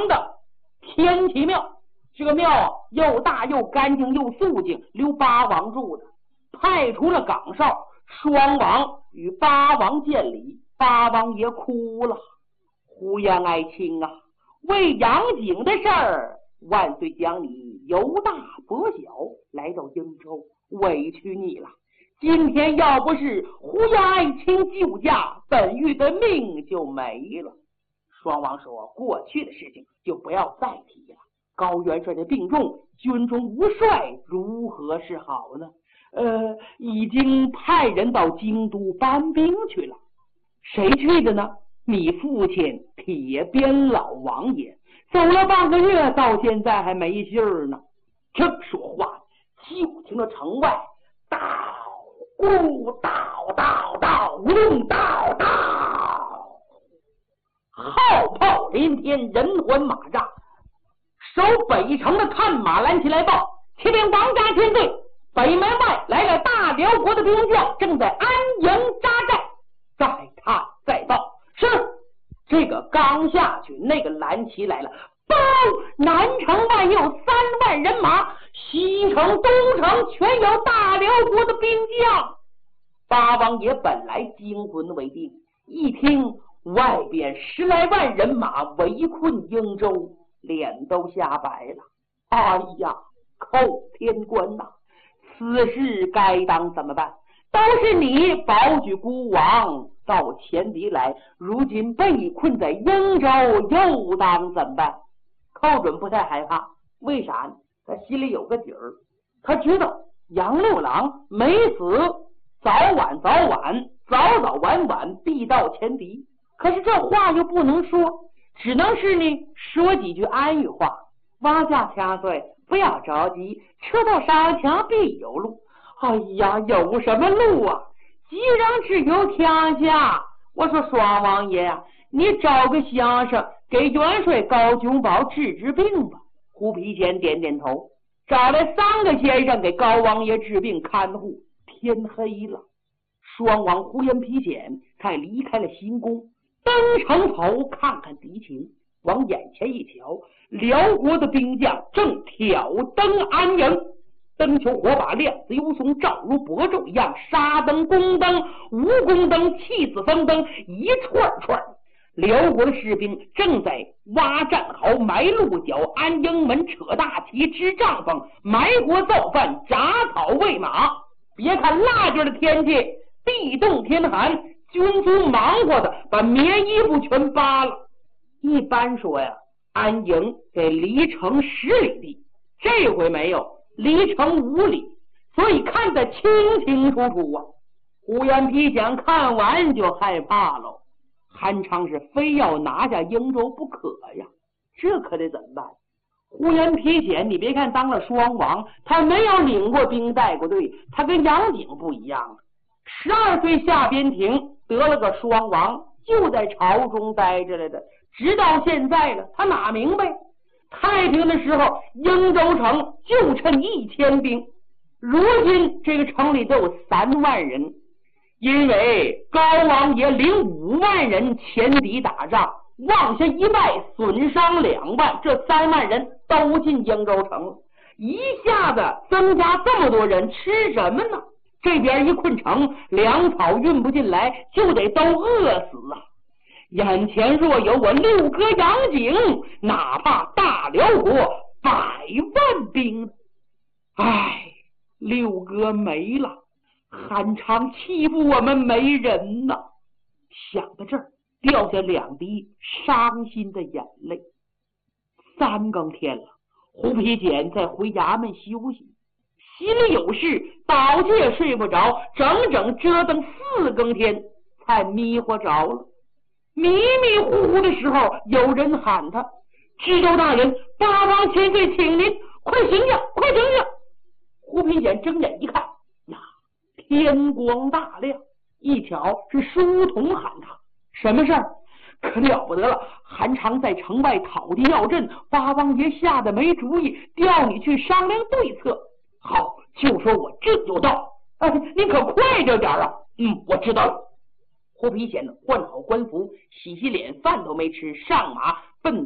城的天齐庙。这个庙啊，又大又干净又肃静，留八王住的。派出了岗哨，双王与八王见礼。八王爷哭了：胡延爱卿啊，为杨景的事儿，万岁将你由大博小来到英州，委屈你了。今天要不是胡延爱卿救驾，本狱的命就没了。双王说：过去的事情就不要再提了。高元帅的病重，军中无帅，如何是好呢？已经派人到京都搬兵去了。谁去的呢？你父亲铁鞭老王爷，走了半个月，到现在还没信儿呢。正说话，就听到城外道咕道道道咕道道，号炮连天，人环马扎。守北城的看马拦起来报：启禀王家千岁，北门外来了大辽国的兵将，正在安营扎寨。再看再报，是这个刚下去，那个蓝旗来了。报南城外有3万人马，西城东城全有大辽国的兵将。八王爷本来惊魂未定，一听外边10来万人马围困英州，脸都吓白了。哎呀，寇天官呐，此事该当怎么办？都是你保举孤王到前敌来，如今被困在英州，又当怎么办？寇准不太害怕，为啥呢？他心里有个底儿，他知道杨六郎没死，早晚晚晚必到前敌。可是这话又不能说，只能是呢说几句安语话。王家千岁，不要着急，车到山前必有路。哎呀，有什么路啊？既然只有天下。我说双王爷啊，你找个相声给元帅高君宝治病吧。胡皮贤点点头，找来3个先生给高王爷治病看护。天黑了，双王胡延皮简才离开了行宫，登城头看看敌情，往眼前一瞧，辽国的兵将正挑灯安营，灯球火把亮似油松，照如薄昼一样，沙灯、宫灯、蜈蚣灯、气死风灯一串串。辽国的士兵正在挖战壕、埋鹿角、安营门、扯大旗、支帐篷、埋锅造饭、铡草喂马。别看腊月的天气，地冻天寒，军卒忙活的把棉衣服全扒了。一般说呀，安营得离城10里地，这回没有，离城5里，所以看得清清楚楚啊。胡延皮简看完就害怕了，韩昌是非要拿下英州不可呀，这可得怎么办？胡延皮简你别看当了双王，他没有领过兵带过队，他跟杨景不一样。12岁下边庭，得了个双王，就在朝中待着来的，直到现在了，他哪明白？太平的时候，英州城就趁1000兵，如今这个城里都有3万人，因为高王爷领5万人前敌打仗，往下一败，损伤2万，这3万人都进英州城了。一下子增加这么多人，吃什么呢？这边一困城，粮草运不进来，就得都饿死啊！眼前若有我六哥杨景，哪怕大辽国100万兵。唉，六哥没了，韩昌欺负我们没人呐！想到这儿，掉下2滴伤心的眼泪。3更天了，胡皮简在回衙门休息，心里有事，倒借睡不着，整整折腾4更天才迷糊着了。迷迷糊糊的时候，有人喊他：知州大人，八王千岁请您，快醒醒，快醒醒！胡皮简睁眼一看，呀，天光大亮，一瞧是书童喊他，什么事儿？可了不得了，韩昌在城外讨地要阵，八王爷吓得没主意，调你去商量对策。好，就说我这就到。你可快着点啊！我知道了。胡皮简换好官服，洗洗脸，饭都没吃，上马